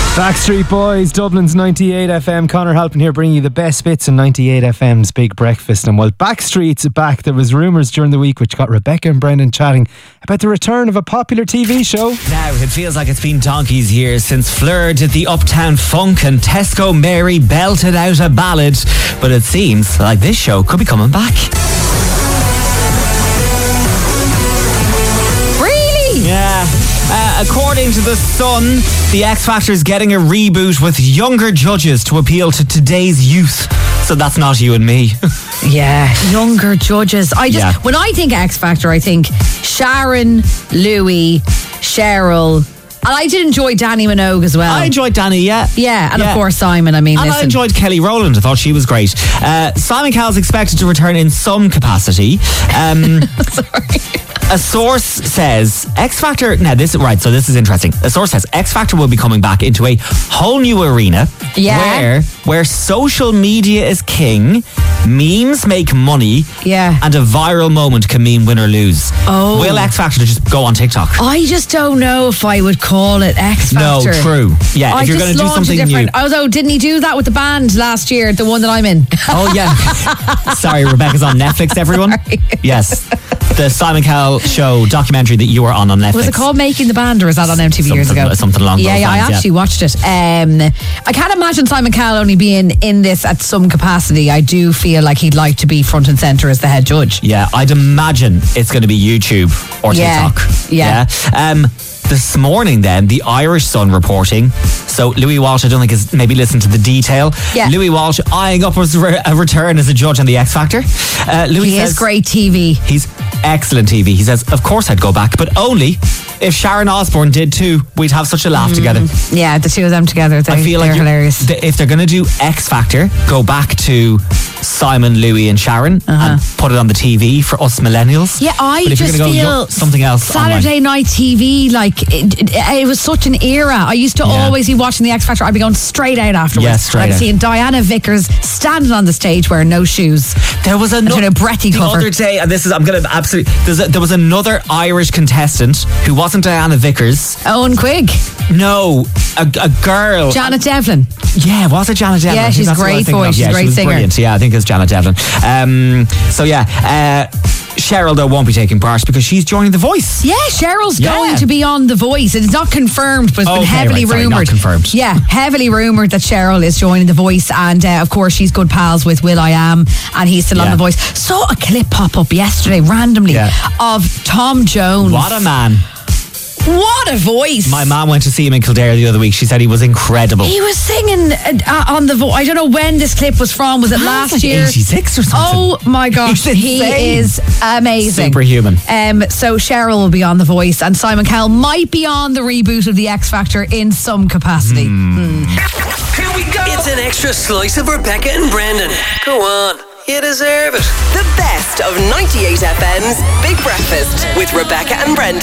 Backstreet Boys, Dublin's 98 FM. Conor Halpin here, bringing you the best bits in 98 FM's Big Breakfast. And while Backstreet's back, there was rumours during the week which got Rebecca and Brendan chatting about the return of a popular TV show. Now, it feels like it's been donkey's years since Fleur did the Uptown Funk and Tesco Mary belted out a ballad. But it seems like this show could be coming back. Really? Yeah. According to The Sun, The X Factor is getting a reboot with younger judges to appeal to today's youth. So that's not you and me. Yeah, younger judges. When I think X Factor, I think Sharon, Louis, Cheryl. And I did enjoy Danny Minogue as well. I enjoyed Danny, yeah. Yeah, and of course Simon. I I enjoyed Kelly Rowland. I thought she was great. Simon Cowell's expected to return in some capacity. Sorry. A source says X Factor. Now this is interesting. A source says X Factor will be coming back into a whole new arena. Yeah. Where social media is king, memes make money. Yeah. And a viral moment can mean win or lose. Oh. Will X Factor just go on TikTok? I just don't know if I would call it X Factor. No, true. Yeah, if you're going to do something new. Although, didn't he do that with the band last year, the one that I'm in? Oh, yeah. Sorry, Rebecca's on Netflix, everyone. Sorry. Yes. The Simon Cowell show documentary that you were on Netflix. Was it called Making the Band, or was that on MTV years ago? Something along those lines. Yeah, I actually watched it. I can't imagine Simon Cowell only being in this at some capacity. I do feel like he'd like to be front and centre as the head judge. Yeah, I'd imagine it's going to be YouTube or TikTok. Yeah. This morning then, the Irish Sun reporting. So Louis Walsh, I don't think has maybe listened to the detail. Yeah. Louis Walsh eyeing up a return as a judge on the X Factor. Louis says, is great TV. He's excellent TV. He says, of course I'd go back, but only if Sharon Osbourne did too. We'd have such a laugh together. Yeah, the two of them together. I feel like they're hilarious. If they're going to do X Factor, go back to Simon, Louis and Sharon and put it on the TV for us millennials. Yeah, I just feel something else Saturday online. night TV, like it was such an era. I used to always be watching the X Factor. I'd be going straight out afterwards. Yeah, straight out. Seeing Diana Vickers standing on the stage wearing no shoes. There was a breathy cover. The other day, and this is, I'm going to absolutely, there was another Irish contestant who wasn't Diana Vickers. Owen Quigg. No, a girl. Janet Devlin. Yeah, was it Janet Devlin? Yeah, she's a great voice. She's a great singer. Brilliant. Yeah, I think it's Janet Devlin. Cheryl, though, won't be taking part because she's joining The Voice. Yeah, Cheryl's going to be on The Voice. It's not confirmed, but it's been heavily rumoured. Not confirmed. Yeah, heavily rumoured that Cheryl is joining The Voice, and of course she's good pals with will.i.am, and he's still on The Voice. Saw a clip pop up yesterday randomly of Tom Jones. What a man. What a voice. My mum went to see him in Kildare the other week. She said he was incredible. He was singing on The Voice. I don't know when this clip was from. Was it last year? 86 or something. Oh my gosh. He is amazing. Superhuman. So Cheryl will be on The Voice, and Simon Cowell might be on the reboot of the X Factor in some capacity. Here we go. It's an extra slice of Rebecca and Brendan. Go on. You deserve it. The best of 98 FM's Big Breakfast with Rebecca and Brendan.